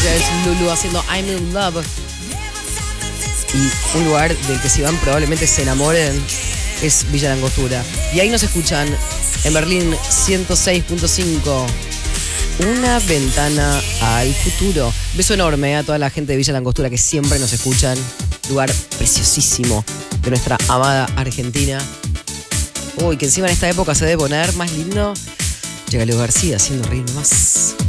Ella es Lulu haciendo I'm in Love. Y un lugar del que si van probablemente se enamoren es Villa Langostura. Y ahí nos escuchan en Berlín 106.5. Una ventana al futuro. Beso enorme a toda la gente de Villa Langostura que siempre nos escuchan. Lugar preciosísimo de nuestra amada Argentina. Uy, que encima en esta época se debe poner más lindo. Llega Leo García haciendo reír más.